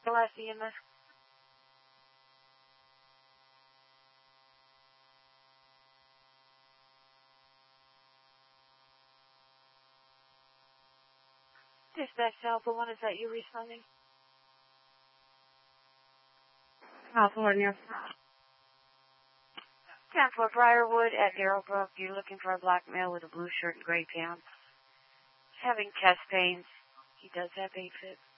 last EMS. Dispatch to Alpha 1, is that you responding? Alpha 1, yes. 10-4 Briarwood at Darrowbrook. You're looking for a black male with a blue shirt and gray pants. Having chest pains. He does have AFib.